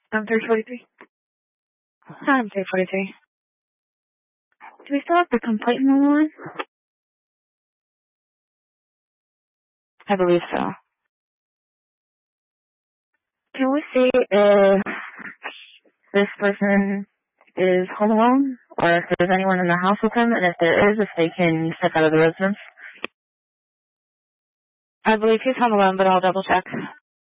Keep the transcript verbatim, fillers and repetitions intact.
I'm three forty-three. I'm three forty-three. Do we still have the complaint in the line? I believe so. Can we see if this person is home alone, or if there's anyone in the house with him, and if there is, if they can step out of the residence? I believe he's home alone, but I'll double check.